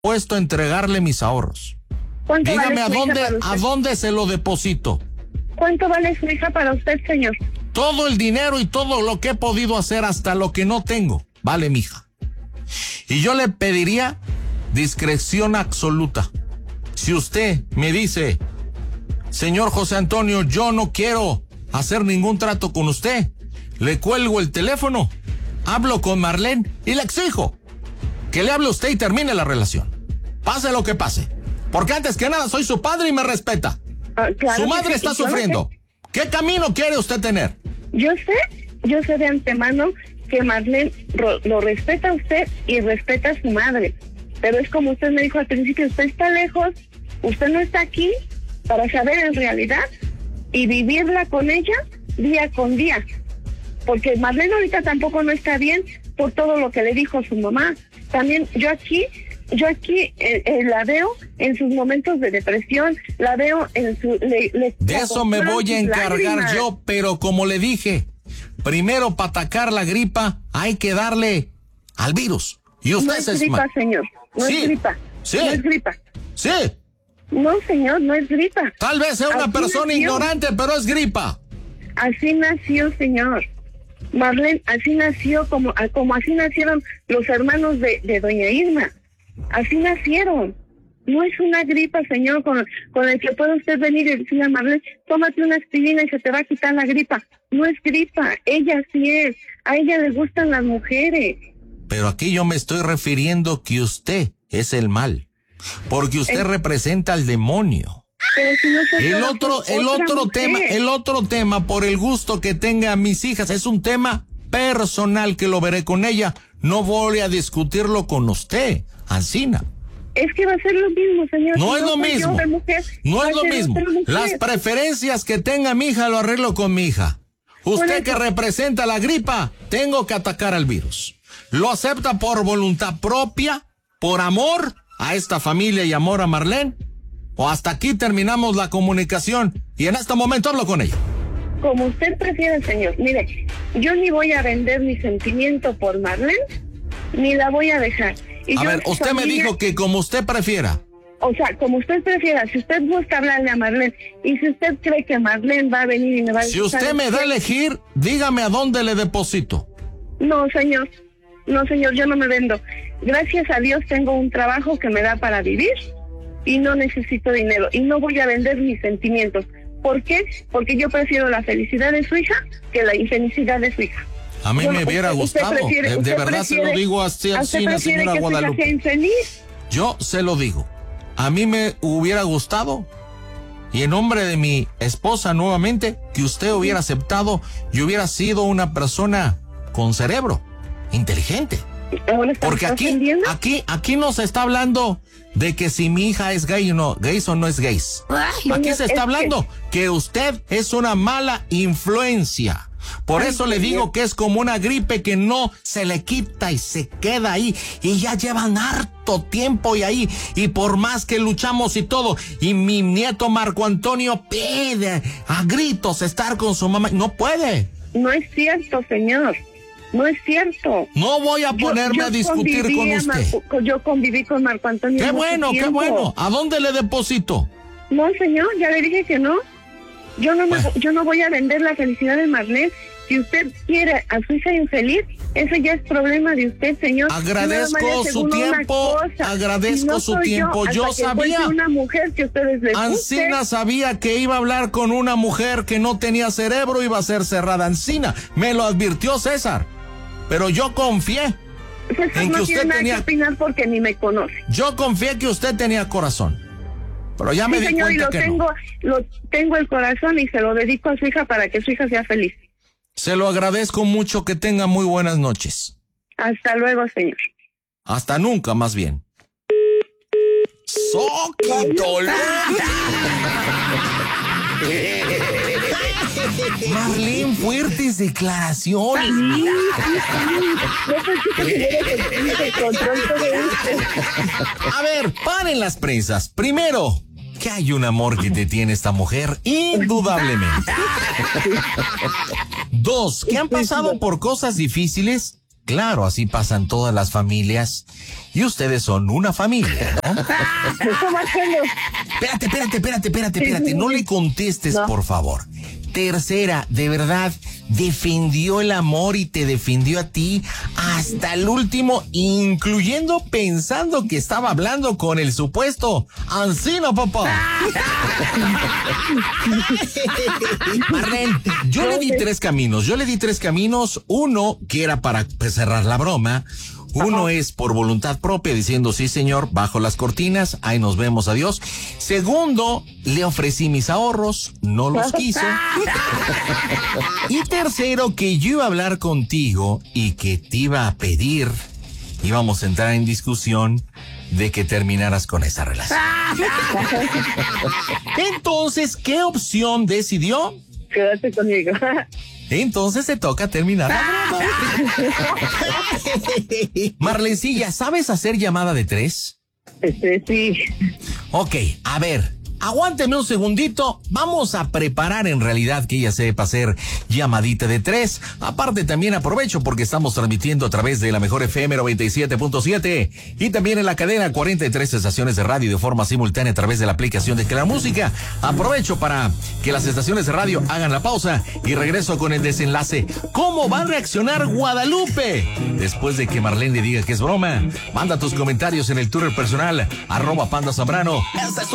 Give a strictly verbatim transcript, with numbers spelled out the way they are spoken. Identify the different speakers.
Speaker 1: puesto a entregarle mis ahorros. Dígame
Speaker 2: vale
Speaker 1: a dónde,
Speaker 2: a
Speaker 1: dónde se lo deposito.
Speaker 2: ¿Cuánto vale su hija para usted, señor?
Speaker 1: Todo el dinero y todo lo que he podido hacer, hasta lo que no tengo, vale, mija. Y yo le pediría discreción absoluta. Si usted me dice, señor José Antonio, yo no quiero hacer ningún trato con usted, le cuelgo el teléfono, hablo con Marlene y le exijo que le hable a usted y termine la relación. Pase lo que pase. Porque antes que nada soy su padre y me respeta.
Speaker 2: Ah, claro
Speaker 1: su madre
Speaker 2: sí,
Speaker 1: está
Speaker 2: claro
Speaker 1: sufriendo.
Speaker 2: Que...
Speaker 1: ¿Qué camino quiere usted tener?
Speaker 2: Yo sé, yo sé de antemano que Marlene ro- lo respeta a usted y respeta a su madre. Pero es como usted me dijo al principio, usted está lejos, usted no está aquí para saber en realidad y vivirla con ella día con día. Porque Marlene ahorita tampoco no está bien por todo lo que le dijo su mamá. También yo aquí, yo aquí eh, eh, la veo en sus momentos de depresión, la veo en su... Le, le,
Speaker 1: de eso me voy a encargar lágrimas. yo, pero como le dije, primero para atacar la gripa hay que darle al virus. Y usted
Speaker 2: no es
Speaker 1: se
Speaker 2: gripa, señor, no
Speaker 1: sí,
Speaker 2: es gripa,
Speaker 1: sí,
Speaker 2: no es gripa.
Speaker 1: Sí.
Speaker 2: No, señor, no es gripa.
Speaker 1: Tal vez sea una
Speaker 2: así
Speaker 1: persona
Speaker 2: nació.
Speaker 1: ignorante, pero es gripa.
Speaker 2: Así nació, señor. Marlene, así nació, como, como así nacieron los hermanos de, de doña Irma. Así nacieron. No es una gripa, señor, con, con el que puede usted venir y decirle a Marlene, tómate una aspirina y se te va a quitar la gripa. No es gripa, ella sí es. A ella le gustan las mujeres.
Speaker 1: Pero aquí yo me estoy refiriendo que usted es el mal. Porque usted el... representa al demonio.
Speaker 2: Pero si no soy
Speaker 1: el otro, el otro
Speaker 2: mujer.
Speaker 1: tema, el otro tema, por el gusto que tenga a mis hijas, es un tema personal que lo veré con ella. No voy a discutirlo con usted, Ancina.
Speaker 2: Es que va a ser lo mismo, señor.
Speaker 1: No
Speaker 2: si
Speaker 1: es
Speaker 2: no
Speaker 1: lo mismo.
Speaker 2: Mujer,
Speaker 1: no es lo mismo. Las preferencias que tenga mi hija lo arreglo con mi hija. Usted que representa la gripa, tengo que atacar al virus. ¿Lo acepta por voluntad propia, por amor a esta familia y amor a Marlene? ¿O hasta aquí terminamos la comunicación y en este momento hablo con ella?
Speaker 2: Como usted prefiera, señor. Mire, yo ni voy a vender mi sentimiento por Marlene, ni la voy a dejar. Y
Speaker 1: a
Speaker 2: yo,
Speaker 1: ver, usted familia, me dijo que como usted prefiera.
Speaker 2: O sea, como usted prefiera. Si usted gusta hablarle a Marlene y si usted cree que Marlene va a venir y me va a...
Speaker 1: Si usted me da a elegir, dígame a dónde le deposito.
Speaker 2: No, señor. No, señor, yo no me vendo. Gracias a Dios tengo un trabajo que me da para vivir y no necesito dinero. Y no voy a vender mis sentimientos. ¿Por qué? Porque yo prefiero la felicidad de su hija que la infelicidad de su hija.
Speaker 1: A mí bueno, me hubiera usted, gustado, usted prefiere, de, de verdad prefiere, se lo digo así, así la señora Guadalupe.
Speaker 2: Sea infeliz?
Speaker 1: Yo se lo digo, a mí me hubiera gustado, y en nombre de mi esposa nuevamente, que usted hubiera aceptado y hubiera sido una persona con cerebro, inteligente. Porque aquí, aquí, aquí no se está hablando de que si mi hija es gay o no, gay o no es gay. Aquí se está hablando que usted es una mala influencia. Por eso le digo que es como una gripe que no se le quita y se queda ahí. Y ya llevan harto tiempo y ahí. Y por más que luchamos y todo. Y mi nieto Marco Antonio pide a gritos estar con su mamá. No puede.
Speaker 2: No es cierto, señor. No es cierto.
Speaker 1: No voy a ponerme yo, yo a discutir con usted.
Speaker 2: Marco, yo conviví con Marco Antonio.
Speaker 1: Qué bueno,
Speaker 2: tiempo.
Speaker 1: qué bueno. ¿A dónde le deposito?
Speaker 2: No, señor, ya le dije que no. Yo no, bueno. me, yo no voy a vender la felicidad de Marlene. Si usted quiere a su hija infeliz, eso ya es problema de usted, señor.
Speaker 1: Agradezco su tiempo, agradezco no su tiempo. Yo, yo sabía.
Speaker 2: Una mujer que ustedes les
Speaker 1: Ancina
Speaker 2: guste.
Speaker 1: sabía que iba a hablar con una mujer que no tenía cerebro, iba a ser cerrada. Ancina, me lo advirtió César. Pero yo confié
Speaker 2: César
Speaker 1: en
Speaker 2: no
Speaker 1: que usted
Speaker 2: tiene
Speaker 1: tenía.
Speaker 2: Nada que opinar porque ni me conoce.
Speaker 1: Yo confié que usted tenía corazón. Pero ya
Speaker 2: sí,
Speaker 1: me di
Speaker 2: señor,
Speaker 1: cuenta
Speaker 2: y lo
Speaker 1: que
Speaker 2: tengo,
Speaker 1: no.
Speaker 2: lo tengo el corazón y se lo dedico a su hija para que su hija sea feliz.
Speaker 1: Se lo agradezco mucho, que tenga muy buenas noches.
Speaker 2: Hasta luego, señor.
Speaker 1: Hasta nunca, más bien. ¡Soquito! Marlene, fuertes declaraciones. A ver, paren las prensas. Primero, que hay un amor que te tiene esta mujer, indudablemente. Dos, que han pasado por cosas difíciles Claro, así pasan todas las familias. Y ustedes son una familia, ¿no? Espérate, espérate, espérate, espérate, espérate. No le contestes, no. Por favor. Tercera, de verdad, defendió el amor y te defendió a ti hasta el último, incluyendo pensando que estaba hablando con el supuesto Ancina, papá. Marlene, yo le di tres caminos, yo le di tres caminos. Uno, que era para cerrar la broma. Uno Ajá. es por voluntad propia, diciendo, sí, señor, bajo las cortinas, ahí nos vemos, adiós. Segundo, le ofrecí mis ahorros, no los quiso. Y tercero, que yo iba a hablar contigo y que te iba a pedir, íbamos a entrar en discusión de que terminaras con esa relación. Entonces, ¿qué opción decidió?
Speaker 2: Quédate conmigo.
Speaker 1: Entonces te toca terminar la broma. Marlencilla, ¿sabes hacer llamada de tres?
Speaker 2: Este, sí.
Speaker 1: Ok, a ver, aguánteme un segundito. Vamos a preparar en realidad que ella sepa hacer llamadita de tres. Aparte también aprovecho porque estamos transmitiendo a través de la mejor F M noventa y siete punto siete y también en la cadena cuarenta y tres estaciones de radio de forma simultánea a través de la aplicación de Claro Música. Aprovecho para que las estaciones de radio hagan la pausa y regreso con el desenlace. ¿Cómo va a reaccionar Guadalupe? Después de que Marlene le diga que es broma, manda tus comentarios en el Twitter personal, arroba Panda Zambrano.